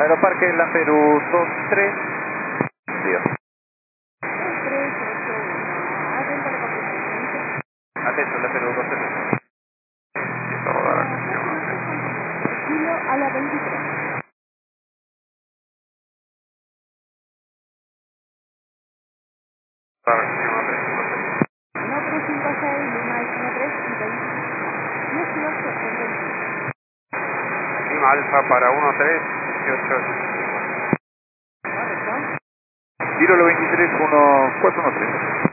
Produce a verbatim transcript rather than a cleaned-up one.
Aeroparque La Perú dos tres. Dios. Atento, La Perú dos tres. Listo, rodar a Kilo uno tres. Kilo a la veintitrés. Rodar a Kilo uno tres cinco seis. uno tres cinco seis, Lima uno tres y veintitrés. dieciocho en veintitrés. Lima Alfa para uno tres, dieciocho. Correcto. Tiro lo veintitrés, uno cuatro uno tres.